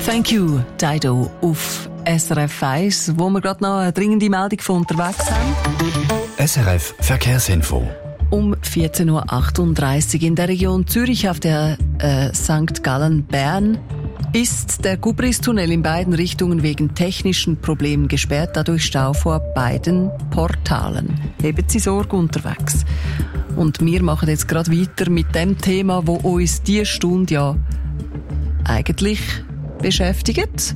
Thank you, Dido, auf SRF 1, wo wir gerade noch eine dringende Meldung von unterwegs haben. SRF Verkehrsinfo. Um 14.38 Uhr in der Region Zürich auf der St. Gallen-Bern ist der Gubristunnel in beiden Richtungen wegen technischen Problemen gesperrt, dadurch Stau vor beiden Portalen. Haben Sie Sorge unterwegs. Und wir machen jetzt gerade weiter mit dem Thema, wo uns diese Stunde ja eigentlich beschäftigt.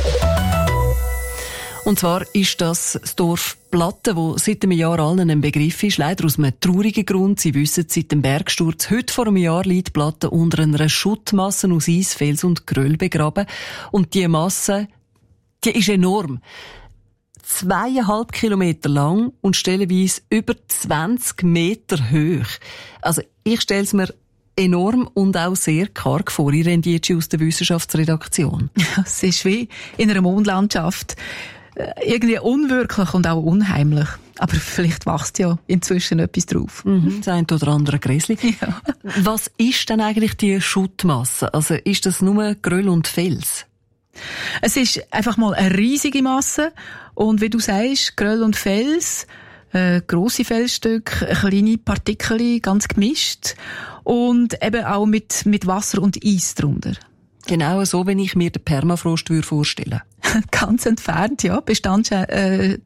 Und zwar ist das Dorf Platten, das seit einem Jahr allen ein Begriff ist. Leider aus einem traurigen Grund. Sie wissen, seit dem Bergsturz heute vor einem Jahr liegt Platten unter einer Schuttmasse aus Eis, Fels und Geröll begraben. Und diese Masse, die ist enorm. 2,5 Kilometer lang und stellenweise über 20 Meter hoch. Also ich stelle es mir enorm und auch sehr karg vor. Ich rendiere aus der Wissenschaftsredaktion. Ja, es ist wie in einer Mondlandschaft. Irgendwie unwirklich und auch unheimlich. Aber vielleicht wächst ja inzwischen etwas drauf. Das eine oder andere Gräsli. Ja. Was ist denn eigentlich die Schuttmasse? Also ist das nur Geröll und Fels? Es ist einfach mal eine riesige Masse. Und wie du sagst, Geröll und Fels, grosse Felsstücke, kleine Partikel, ganz gemischt. Und eben auch mit Wasser und Eis drunter. Genau so, wenn ich mir den Permafrost vorstellen würde. Ganz entfernt, ja. Bestandteile,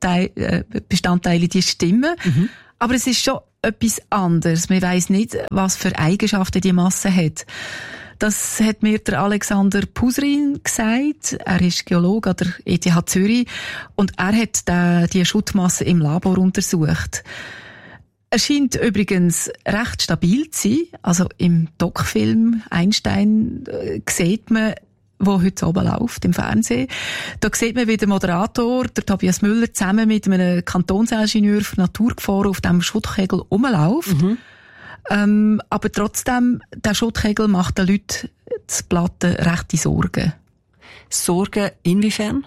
die stimmen. Aber es ist schon etwas anderes. Man weiss nicht, was für Eigenschaften die Masse hat. Das hat mir der Alexander Pusrin gesagt. Er ist Geologe an der ETH Zürich. Und er hat die Schuttmasse im Labor untersucht. Er scheint übrigens recht stabil zu sein. Also im Doc-Film Einstein sieht man, wo heute oben läuft, im Fernsehen. Da sieht man, wie der Moderator, der Tobias Müller, zusammen mit einem Kantonsingenieur für Naturgefahren auf diesem Schuttkegel rumläuft. Aber trotzdem, der Schuttkegel macht den Leuten zu Platten rechte Sorgen. Sorgen inwiefern?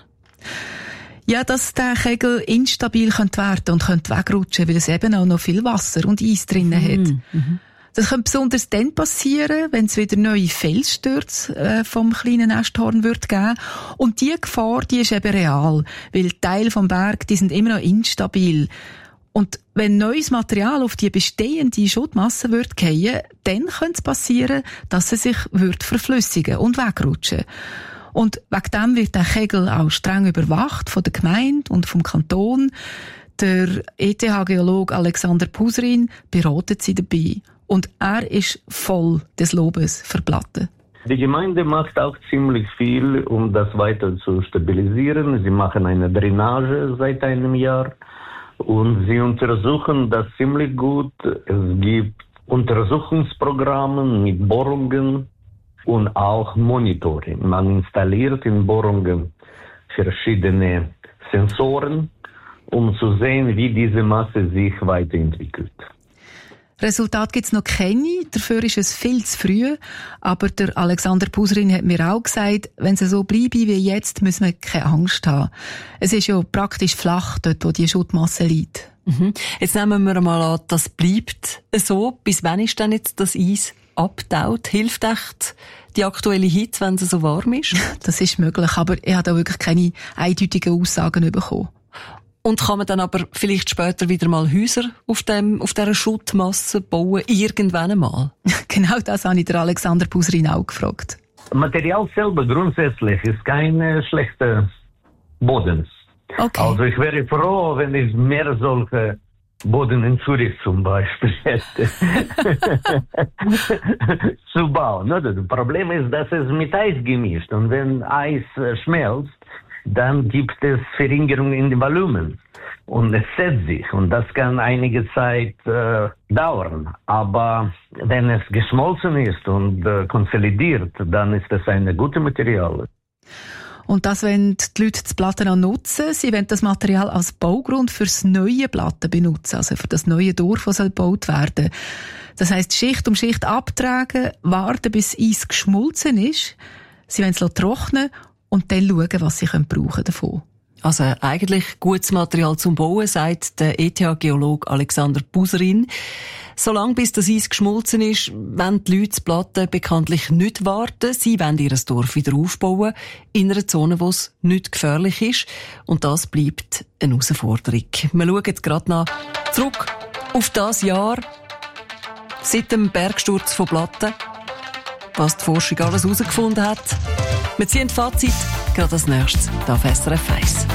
Ja, dass der Kegel instabil werden und wegrutschen, weil es eben auch noch viel Wasser und Eis drinnen hat. Das könnte besonders dann passieren, wenn es wieder neue Felsstürze vom kleinen Nesthorn wird geben. Und die Gefahr, die ist eben real, weil Teile vom Berg, die sind immer noch instabil. Und wenn neues Material auf die bestehende Schuttmasse wird fallen, dann könnte es passieren, dass sie sich verflüssigen und wegrutschen. Und wegen dem wird der Kegel auch streng überwacht von der Gemeinde und vom Kanton. Der ETH-Geologe Alexander Pusrin beratet sie dabei. Und er ist voll des Lobes für Platten. Die Gemeinde macht auch ziemlich viel, um das weiter zu stabilisieren. Sie machen eine Drainage seit einem Jahr und sie untersuchen das ziemlich gut. Es gibt Untersuchungsprogramme mit Bohrungen und auch Monitoring. Man installiert in Bohrungen verschiedene Sensoren, um zu sehen, wie diese Masse sich weiterentwickelt. Resultat gibt's noch keine, dafür ist es viel zu früh. Aber der Alexander Pusrin hat mir auch gesagt, wenn es so bleibe wie jetzt, müssen wir keine Angst haben. Es ist ja praktisch flach dort, wo die Schuttmasse liegt. Jetzt nehmen wir mal an, das bleibt so. Bis wann ist denn jetzt das Eis abtaut? Hilft echt die aktuelle Hitze, wenn es so warm ist? Das ist möglich, aber ich habe da wirklich keine eindeutigen Aussagen bekommen. Und kann man dann aber vielleicht später wieder mal Häuser auf dieser Schuttmasse bauen, irgendwann einmal? Genau das habe ich der Alexander Pusrin auch gefragt. Material selber grundsätzlich ist kein schlechter Boden. Okay. Also ich wäre froh, wenn ich mehr solche Boden in Zürich zum Beispiel hätte zu bauen. Das Problem ist, dass es mit Eis gemischt und wenn Eis schmelzt, dann gibt es Verringerung in dem Volumen und es setzt sich und das kann einige Zeit dauern. Aber wenn es geschmolzen ist und konsolidiert, dann ist es ein gutes Material. Und das wollen die Leute das Platten auch nutzen. Sie wollen das Material als Baugrund für das neue Platten benutzen, also für das neue Dorf, das gebaut werden soll. Das heisst, Schicht um Schicht abtragen, warten, bis Eis geschmolzen ist. Sie wollen es trocknen und dann schauen, was sie brauchen davon. Also eigentlich gutes Material zum Bauen, sagt der ETH-Geologe Alexander Buserin. Solange bis das Eis geschmolzen ist, wollen die Leute das Platten bekanntlich nicht warten. Sie wollen ihr Dorf wieder aufbauen, in einer Zone, wo es nicht gefährlich ist. Und das bleibt eine Herausforderung. Wir schauen jetzt gerade noch zurück auf das Jahr seit dem Bergsturz von Platten, was die Forschung alles herausgefunden hat. Wir ziehen Fazit, gerade als nächstes hier auf SRF 1.